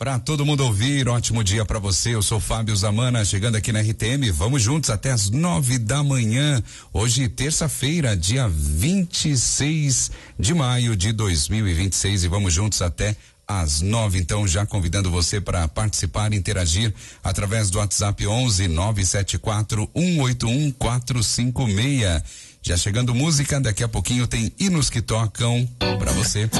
Para todo mundo ouvir, ótimo dia para você. Eu sou Fábio Zamana, chegando aqui na RTM. Vamos juntos até as 9 da manhã. Hoje, terça-feira, dia 26 de maio de 2026. E vamos juntos até às 9. Então, já convidando você para participar e interagir através do WhatsApp 11 974 181 456. Já chegando música, daqui a pouquinho tem hinos que tocam para você.